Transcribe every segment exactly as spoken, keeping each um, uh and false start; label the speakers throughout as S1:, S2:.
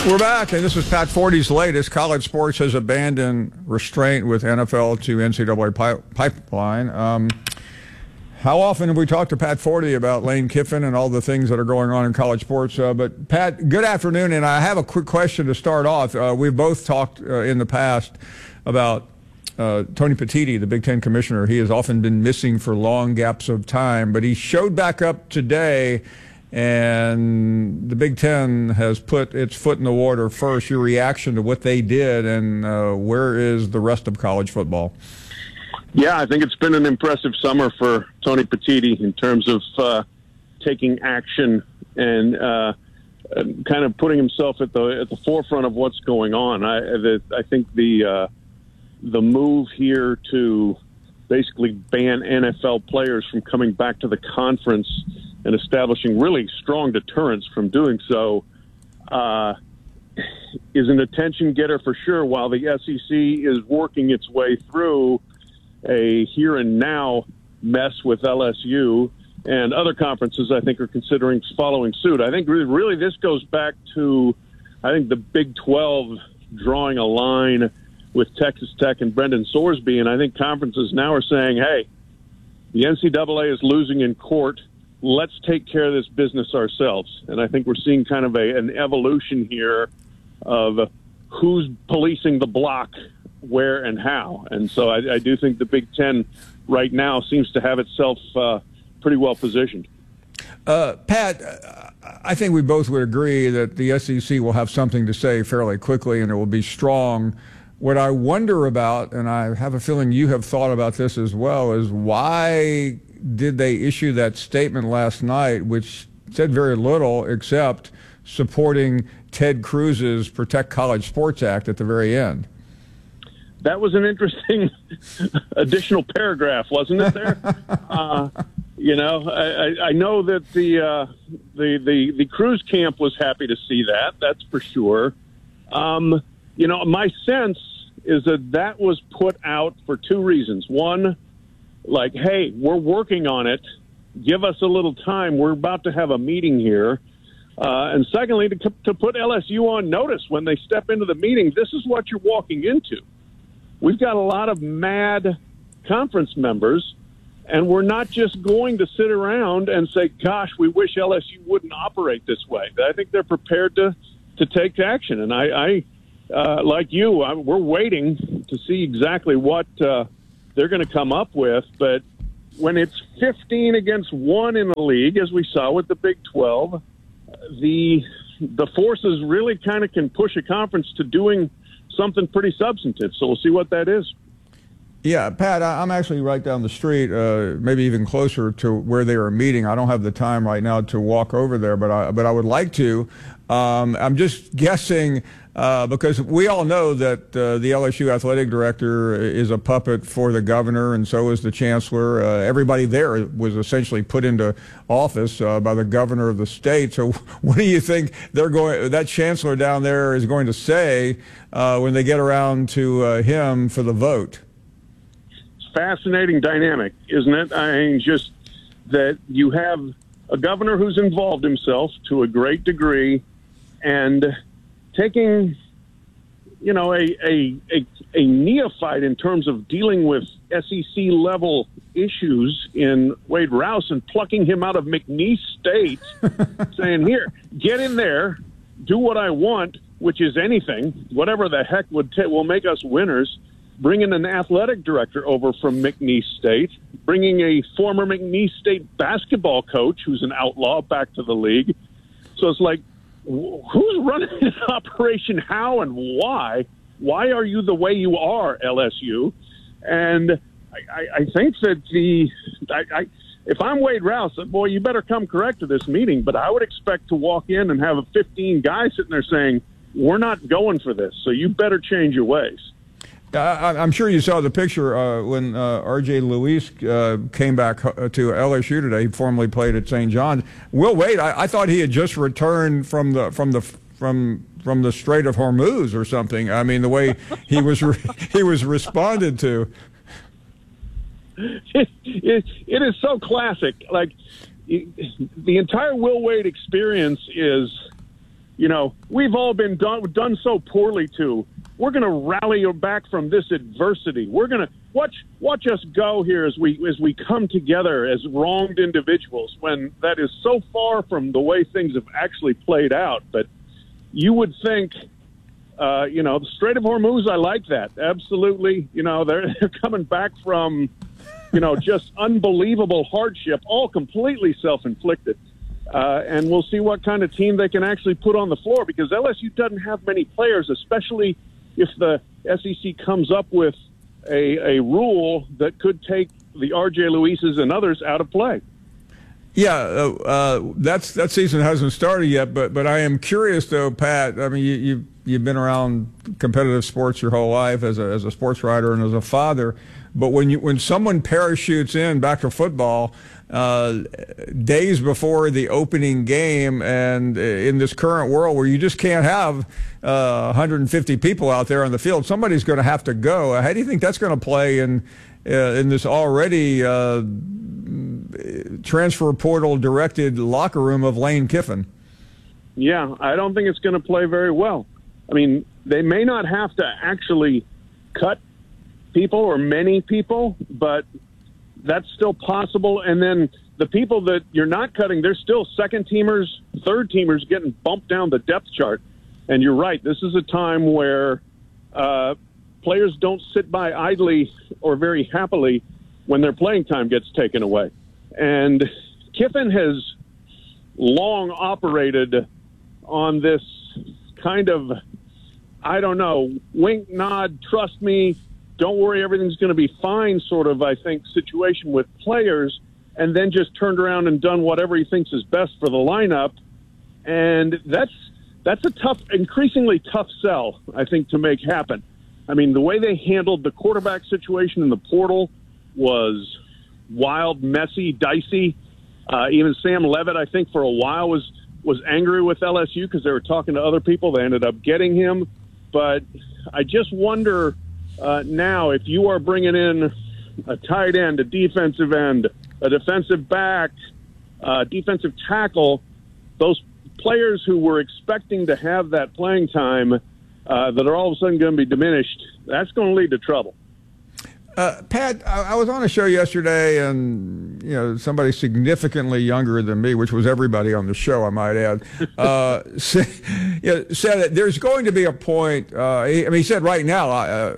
S1: We're back, and this is Pat Forty's latest. College sports has abandoned restraint with N F L to N C double A pipeline. Um, how often have we talked to Pat Forty about Lane Kiffin and all the things that are going on in college sports? Uh, but, Pat, good afternoon, and I have a quick question to start off. Uh, we've both talked uh, in the past about uh, Tony Petitti, the Big Ten commissioner. He has often been missing for long gaps of time, but he showed back up today. And the Big Ten has put its foot in the water first. Your reaction to what they did, and uh, where is the rest of college football?
S2: Yeah, I think it's been an impressive summer for Tony Petitti in terms of uh, taking action and uh, kind of putting himself at the at the forefront of what's going on. I, the, I think the uh, the move here to basically ban N F L players from coming back to the conference and establishing really strong deterrence from doing so uh, is an attention getter for sure, while the S E C is working its way through a here and now mess with L S U, and other conferences I think are considering following suit. I think really this goes back to, I think, the Big twelve drawing a line with Texas Tech and Brendan Sorsby, and I think conferences now are saying, hey, the N C double A is losing in court. Let's take care of this business ourselves. And I think we're seeing kind of a, an evolution here of who's policing the block, where and how. And so I, I do think the Big Ten right now seems to have itself uh, pretty well positioned.
S1: Uh, Pat, I think we both would agree that the S E C will have something to say fairly quickly, and it will be strong. What I wonder about, and I have a feeling you have thought about this as well, is why did they issue that statement last night, which said very little except supporting Ted Cruz's Protect College Sports Act at the very end?
S2: That was an interesting additional paragraph, wasn't it there? uh, you know, I, I know that the, uh, the, the, the Cruz camp was happy to see that, that's for sure. Um, you know, my sense is that that was put out for two reasons. One, like, hey, we're working on it. Give us a little time. We're about to have a meeting here. Uh, and secondly, to, to put L S U on notice when they step into the meeting, this is what you're walking into. We've got a lot of mad conference members, and we're not just going to sit around and say, gosh, we wish L S U wouldn't operate this way. I think they're prepared to, to take action. And I, I uh, like you, I, we're waiting to see exactly what uh, they're going to come up with. But when it's fifteen against one in the league, as we saw with the Big twelve, the the forces really kind of can push a conference to doing something pretty substantive. So we'll see what that is.
S1: Yeah, Pat, I'm actually right down the street, uh, maybe even closer to where they are meeting. I don't have the time right now to walk over there, but I, but I would like to. Um, I'm just guessing uh, because we all know that uh, the L S U athletic director is a puppet for the governor, and so is the chancellor. Uh, everybody there was essentially put into office uh, by the governor of the state. So what do you think they're going? That chancellor down there is going to say uh, when they get around to uh, him for the vote?
S2: Fascinating dynamic, isn't it? I mean, just that you have a governor who's involved himself to a great degree and taking, you know, a, a, a, a neophyte in terms of dealing with S E C level issues in Wade Rouse and plucking him out of McNeese State, saying, here, get in there, do what I want, which is anything, whatever the heck would t- will make us winners. Bringing an athletic director over from McNeese State, bringing a former McNeese State basketball coach who's an outlaw back to the league. So it's like, who's running this operation, how and why? Why are you the way you are, L S U? And I, I think that the I, I, if I'm Wade Rouse, boy, you better come correct to this meeting. But I would expect to walk in and have fifteen guys sitting there saying, we're not going for this, so you better change your ways.
S1: I, I'm sure you saw the picture uh, when uh, R J Luis uh, came back to L S U today. He formerly played at Saint John's. Will Wade, I, I thought he had just returned from the from the from from the Strait of Hormuz or something. I mean, the way he was re- he was responded to.
S2: It, it, it is so classic. Like it, the entire Will Wade experience is you know, we've all been done, done so poorly too. We're going to rally back from this adversity. We're going to watch watch us go here as we as we come together as wronged individuals, when that is so far from the way things have actually played out. But you would think, uh, you know, the Strait of Hormuz, I like that. Absolutely. You know, they're, they're coming back from, you know, just unbelievable hardship, all completely self-inflicted. Uh, and we'll see what kind of team they can actually put on the floor, because L S U doesn't have many players, especially if the S E C comes up with a, a rule that could take the R J Luises and others out of play.
S1: Yeah, uh, uh, that's that season hasn't started yet, but but I am curious though, Pat. I mean, you, you you've been around competitive sports your whole life as a as a sports writer and as a father. But when you when someone parachutes in back to football uh, days before the opening game, and in this current world where you just can't have uh, one hundred fifty people out there on the field, somebody's going to have to go. How do you think that's going to play in uh, in this already uh, transfer portal directed locker room of Lane Kiffin?
S2: Yeah, I don't think it's going to play very well. I mean, they may not have to actually cut people or many people, but that's still possible. And then the people that you're not cutting, they're still second teamers, third teamers getting bumped down the depth chart. And you're right, this is a time where uh, players don't sit by idly or very happily when their playing time gets taken away. And Kiffin has long operated on this kind of, I don't know, wink, nod, trust me, don't worry, everything's going to be fine sort of, I think, situation with players, and then just turned around and done whatever he thinks is best for the lineup. And that's that's a tough, increasingly tough sell, I think, to make happen. I mean, the way they handled the quarterback situation in the portal was wild, messy, dicey. Uh, even Sam Levitt, I think, for a while was was angry with L S U because they were talking to other people. They ended up getting him. But I just wonder uh, now, if you are bringing in a tight end, a defensive end, a defensive back, uh, defensive tackle, those players who were expecting to have that playing time uh, that are all of a sudden going to be diminished, that's going to lead to trouble.
S1: Uh, Pat, I, I was on a show yesterday, and you know somebody significantly younger than me, which was everybody on the show, I might add, uh, said, you know, said that there's going to be a point. Uh, he, I mean, he said right now, uh,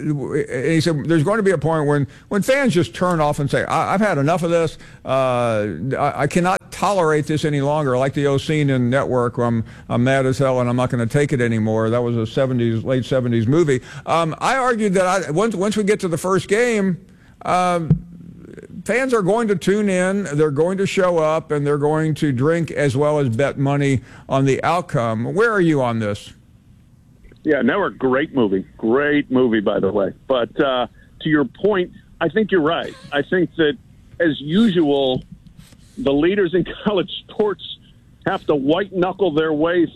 S1: he said there's going to be a point when when fans just turn off and say, I, "I've had enough of this. Uh, I, I cannot tolerate this any longer." Like the O'Seen in Network, I'm I'm mad as hell and I'm not going to take it anymore. That was a seventies, late seventies movie. Um, I argued that I, once once we get to the first game, um, fans are going to tune in, they're going to show up, and they're going to drink as well as bet money on the outcome. Where are you on this?
S2: Yeah, Network, great movie. Great movie, by the way. But uh, to your point, I think you're right. I think that, as usual, the leaders in college sports have to white-knuckle their way